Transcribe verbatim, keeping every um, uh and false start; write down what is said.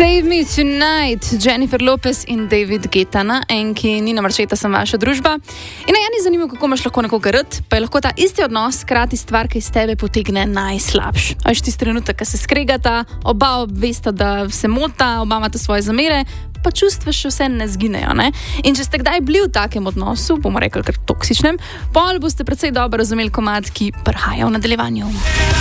Save Me Tonight, Jennifer Lopez in David Guetta na enki, Nina Marčeta sem vaša družba. In eni zanimivo, kako imaš lahko nekoga rad, pa je lahko ta isti odnos hkrati stvar, ki iz tebe potegne najslabš. A veš tisti trenutek, ko se skregata, oba vesta, da se mota, oba imata svoje zamere, pa čustva še vse ne zginejo, ne? In če ste kdaj bili v takem odnosu, bomo rekli kar toksičnem, pol boste precej dobro razumeli komad, ki prihaja v nadaljevanju.